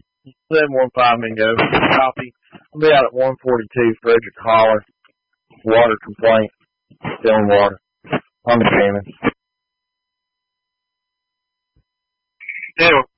715 Mingo. Copy. I'll be out at 142 Frederick Holler. Water complaint. Spilling water. On the cannon. Anyway.